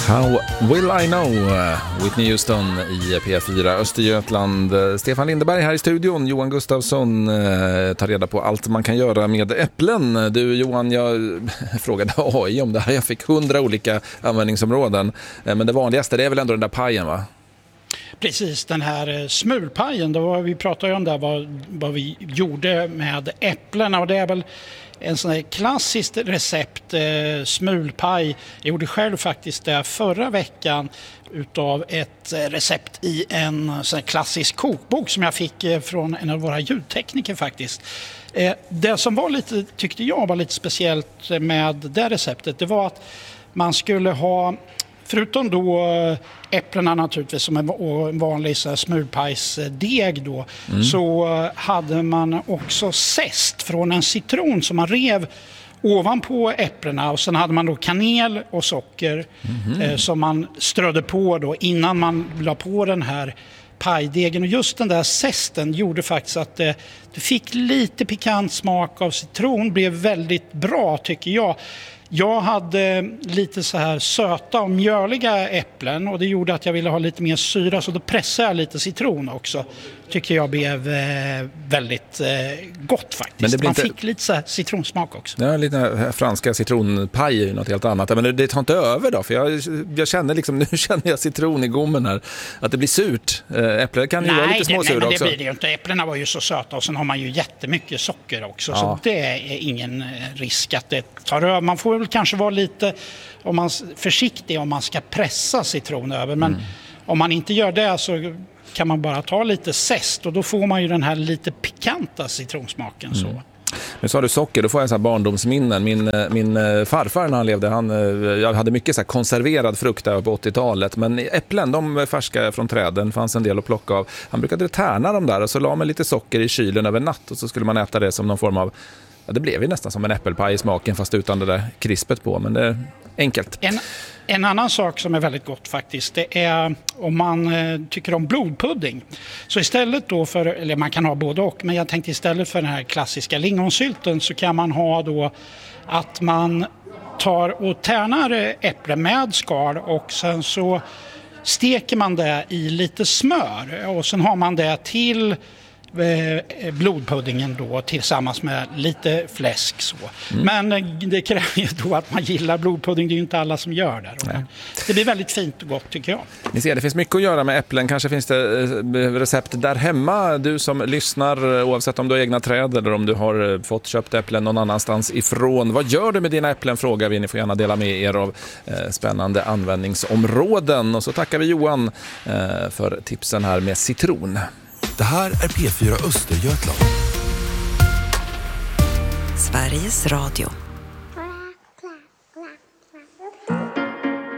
How will I know? Whitney Houston i P4 Östergötland. Stefan Lindeberg här i studion. Johan Gustafsson tar reda på allt man kan göra med äpplen. Du Johan, jag frågade AI om det här. Jag fick 100 olika användningsområden. Men det vanligaste det är väl ändå den där pajen, va? Precis, den här smulpajen. Vi pratade ju om det, vad vi gjorde med äpplena. Och det är väl en sån här klassiskt recept, smulpaj. Jag gjorde själv faktiskt det förra veckan utav ett recept i en sån här klassisk kokbok som jag fick från en av våra ljudtekniker faktiskt. Det som var lite, tyckte jag var lite speciellt med det receptet, det var att man skulle ha, förutom då äpplena naturligtvis som en vanlig smulpajsdeg då, så hade man också zest från en citron som man rev ovanpå äpplena, och sen hade man då kanel och socker som man strödde på då innan man la på den här pajdegen. Och just den där zesten gjorde faktiskt att det fick lite pikant smak av citron, blev väldigt bra tycker jag. Jag hade lite så här söta och mjöliga äpplen och det gjorde att jag ville ha lite mer syra, så då pressade jag lite citron också. Tycker jag blev väldigt gott faktiskt. Men det man fick lite så här citronsmak också. Ja, lite franska citronpaj är ju något helt annat. Men det tar inte över då, för jag känner liksom, nu känner jag citron i gommen här, att det blir surt. Äpplen kan ju vara lite småsura också. Nej, det blir det ju inte. Äpplena var ju så söta och sen har man ju jättemycket socker också. Ja. Så det är ingen risk att det tar över. Man får väl kanske vara lite försiktig om man ska pressa citron över. Men om man inte gör det så kan man bara ta lite zest och då får man ju den här lite pikanta citronsmaken. Så. Nu sa du socker, då får jag så här barndomsminnen. Min farfar när han levde, jag hade mycket så här konserverad frukt där på 80-talet. Men äpplen, de färska från träden, fanns en del att plocka av. Han brukade tärna dem där och så la man lite socker i kylen över natt och så skulle man äta det som någon form av, det blev ju nästan som en äppelpaj i smaken fast utan det där krispet på, men det är enkelt. En annan sak som är väldigt gott faktiskt, det är om man tycker om blodpudding. Så istället då för, eller man kan ha både och, men jag tänkte istället för den här klassiska lingonsylten så kan man ha då att man tar och tärnar äpplen med skal och sen så steker man det i lite smör och sen har man det till blodpuddingen då tillsammans med lite fläsk så. Men det kräver ju då att man gillar blodpudding, det är ju inte alla som gör det. Det blir väldigt fint och gott tycker jag. Ni ser, det finns mycket att göra med äpplen. Kanske finns det recept där hemma, du som lyssnar, oavsett om du har egna träd eller om du har fått köpt äpplen någon annanstans ifrån. Vad gör du med dina äpplen, frågar vi. Ni får gärna dela med er av spännande användningsområden. Och så tackar vi Johan för tipsen här med citron. Det här är P4 Östergötland. Sveriges Radio.